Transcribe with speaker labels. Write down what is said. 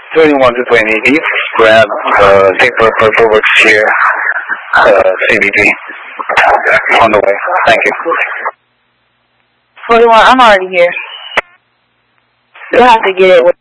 Speaker 1: 21 to 20, can you grab paper Purpleworks here, CBD, on the way? Thank you.
Speaker 2: 41, I'm already here. You'll have to get it with